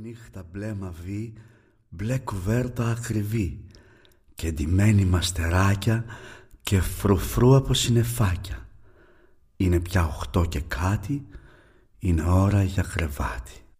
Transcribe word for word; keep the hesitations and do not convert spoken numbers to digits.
νύχτα μπλε μαβί, μπλε κουβέρτα ακριβή και ντυμένη μαστεράκια και φρουφρού από συννεφάκια. Είναι πια οχτώ και κάτι, είναι ώρα για κρεβάτι.